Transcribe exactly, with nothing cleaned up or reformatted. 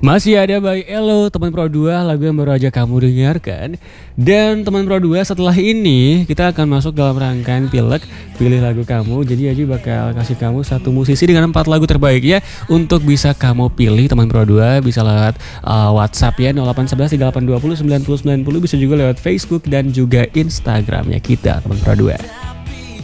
Masih ada by Elo, teman Pro dua, lagu yang baru aja kamu dengarkan. Dan teman Pro dua, setelah ini kita akan masuk dalam rangkaian Pilek Pilih Lagu Kamu. Jadi Aji bakal kasih kamu satu musisi dengan empat lagu terbaik ya, untuk bisa kamu pilih teman Pro dua. Bisa lewat uh, WhatsApp ya, nol delapan satu satu tiga delapan dua nol sembilan nol sembilan nol. Bisa juga lewat Facebook dan juga Instagramnya kita teman Pro dua.